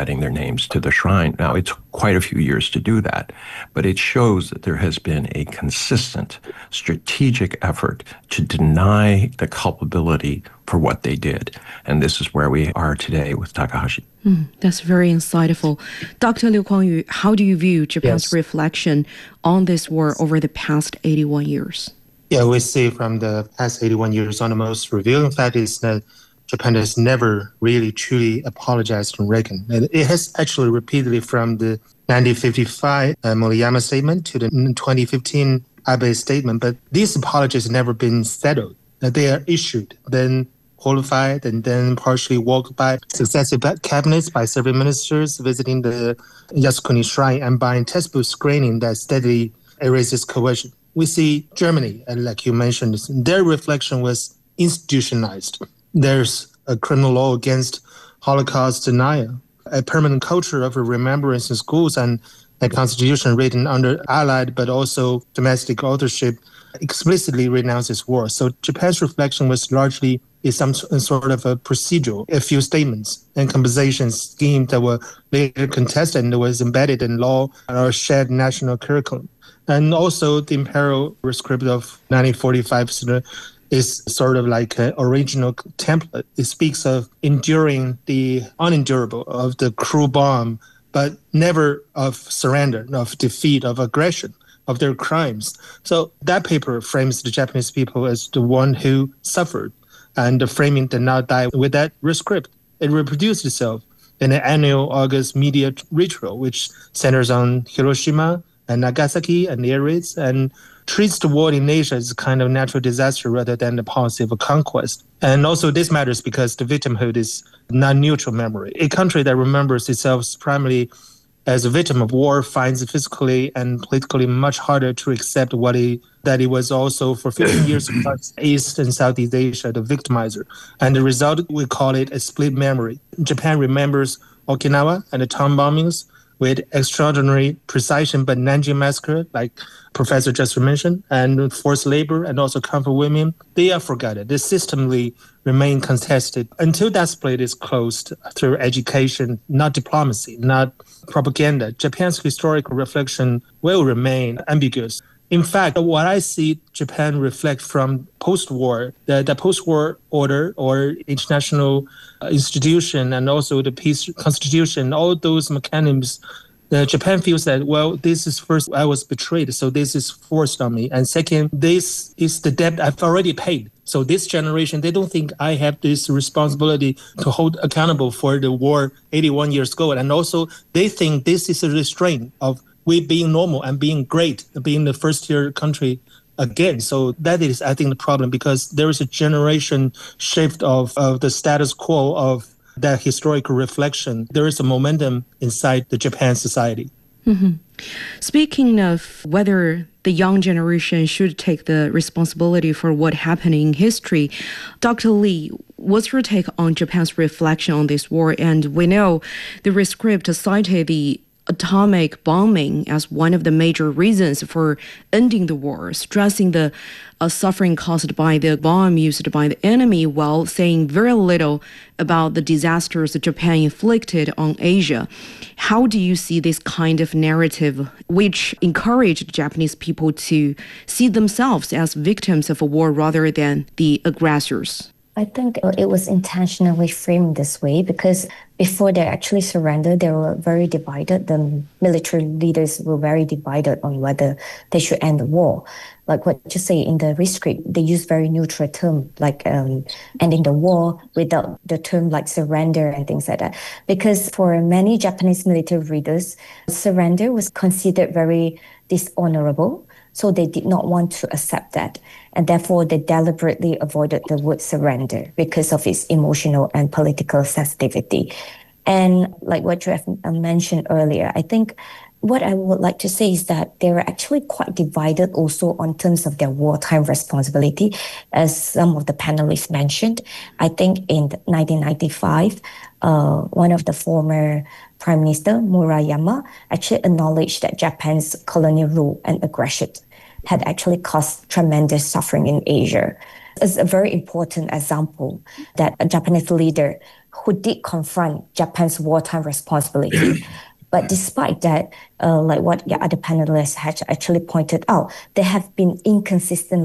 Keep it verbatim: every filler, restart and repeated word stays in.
adding their names to the shrine. Now, it's quite a few years to do that, but it shows that there has been a consistent strategic effort to deny the culpability for what they did. And this is where we are today with Takahashi. Mm, that's very insightful. Doctor Liu Kuang-yu, how do you view Japan's yes. reflection on this war over the past eighty-one years? Yeah, we see from the past eighty-one years on, the most revealing fact is that Japan has never really truly apologized to Reagan. And it has actually repeatedly, from the nineteen fifty-five uh, Moriyama statement to the twenty fifteen Abe statement, but these apologies have never been settled. Uh, they are issued, then qualified, and then partially walked by successive cabinets, by several ministers visiting the Yasukuni Shrine, and by textbook screening that steadily erases coercion. We see Germany, and like you mentioned, their reflection was institutionalized. There's a criminal law against Holocaust denial, a permanent culture of remembrance in schools, and a constitution written under Allied but also domestic authorship explicitly renounces war. So Japan's reflection was largely is some sort of a procedural, a few statements and compensation scheme that were later contested and was embedded in law or shared national curriculum. And also the imperial rescript of nineteen forty-five is sort of like an original template. It speaks of enduring the unendurable, of the cruel bomb, but never of surrender, of defeat, of aggression, of their crimes. So that paper frames the Japanese people as the one who suffered, and the framing did not die with that rescript. It reproduced itself in an annual August media ritual, which centers on Hiroshima and Nagasaki and the air raids, and treats the war in Asia as a kind of natural disaster rather than the policy of a conquest. And also this matters because the victimhood is non-neutral memory. A country that remembers itself primarily as a victim of war finds it physically and politically much harder to accept what it, that it was also for fifteen years across East and Southeast Asia, the victimizer. And the result, we call it a split memory. Japan remembers Okinawa and the town bombings with extraordinary precision, but Nanjing massacre, like Professor just mentioned, and forced labor and also comfort women, they are forgotten. They systemically remain contested until that split is closed through education, not diplomacy, not propaganda. Japan's historical reflection will remain ambiguous. In fact, what I see Japan reflect from post-war, the, the post-war order or international uh, institution and also the peace constitution, all those mechanisms, uh, Japan feels that, well, this is first, I was betrayed, so this is forced on me. And second, this is the debt I've already paid. So this generation, they don't think I have this responsibility to hold accountable for the war eighty-one years ago. And also, they think this is a restraint of we being normal and being great, being the first-tier country again. So that is, I think, the problem, because there is a generation shift of, of the status quo of that historical reflection. There is a momentum inside the Japan society. Mm-hmm. Speaking of whether the young generation should take the responsibility for what happened in history, Doctor Lee, what's your take on Japan's reflection on this war? And we know the rescript cited the atomic bombing as one of the major reasons for ending the war, stressing the uh, suffering caused by the bomb used by the enemy, while saying very little about the disasters that Japan inflicted on Asia. How do you see this kind of narrative, which encouraged Japanese people to see themselves as victims of a war rather than the aggressors? I think it was intentionally framed this way because before they actually surrendered, they were very divided. The military leaders were very divided on whether they should end the war. Like what you say in the rescript, they use very neutral term like um, ending the war without the term like surrender and things like that. Because for many Japanese military leaders, surrender was considered very dishonorable. So they did not want to accept that. And therefore, they deliberately avoided the word surrender because of its emotional and political sensitivity. And like what you have mentioned earlier, I think what I would like to say is that they were actually quite divided also on terms of their wartime responsibility. As some of the panelists mentioned, I think in nineteen ninety-five, uh, one of the former Prime Minister, Murayama, actually acknowledged that Japan's colonial rule and aggression had actually caused tremendous suffering in Asia. It's a very important example that a Japanese leader who did confront Japan's wartime responsibility. But despite that, uh, like what the other panelists had actually pointed out, there have been inconsistent